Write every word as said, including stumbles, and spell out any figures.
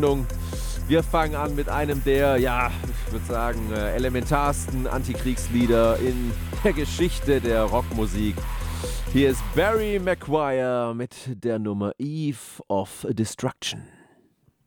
Sendung. Wir fangen an mit einem der, ja, ich würde sagen, äh, elementarsten Antikriegslieder in der Geschichte der Rockmusik. Hier ist Barry McGuire mit der Nummer Eve of Destruction.